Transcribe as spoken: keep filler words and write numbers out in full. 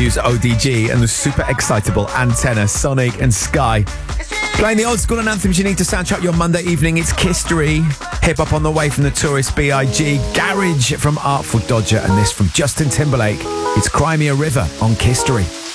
Avenue's O D G and the super excitable Antenna, Sonic and Sky. Playing the old school and anthems you need to soundtrack your Monday evening. It's Kistery. Hip Hop on the Way from the Tourist B I G. Garage from Artful Dodger. And this from Justin Timberlake. It's Cry Me a River on Kistery.